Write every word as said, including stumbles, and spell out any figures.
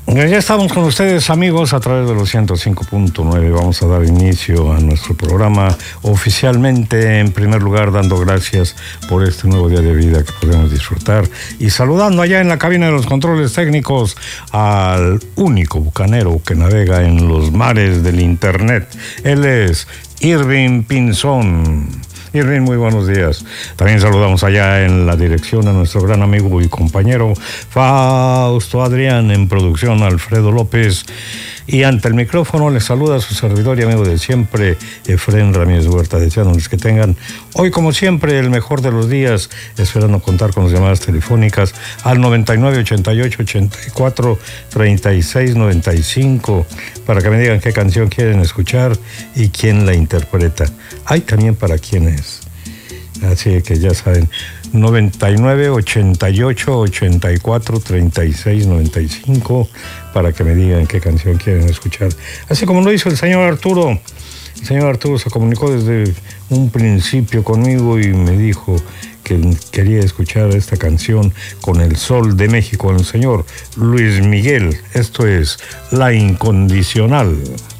Ya estamos con ustedes, amigos, a través de los ciento cinco punto nueve. Vamos a dar inicio a nuestro programa oficialmente, en primer lugar, dando gracias por este nuevo día de vida que podemos disfrutar y saludando allá en la cabina de los controles técnicos al único bucanero que navega en los mares del Internet. Él es Irving Pinzón. Irving, muy buenos días. También saludamos allá en la dirección a nuestro gran amigo y compañero Fausto Adrián, en producción Alfredo López, y ante el micrófono les saluda a su servidor y amigo de siempre, Efrén Ramírez Huerta, deseándoles que tengan hoy, como siempre, el mejor de los días, esperando contar con las llamadas telefónicas al noventa y nueve, ochenta y ocho, ochenta y cuatro, treinta y seis, noventa y cinco para que me digan qué canción quieren escuchar y quién la interpreta. Hay también para quiénes. Así que ya saben, noventa y nueve, ochenta y ocho, ochenta y cuatro, treinta y seis, noventa y cinco para que me digan qué canción quieren escuchar. Así como lo hizo el señor Arturo. El señor Arturo se comunicó desde un principio conmigo y me dijo que quería escuchar esta canción con el Sol de México, el señor Luis Miguel. Esto es La Incondicional.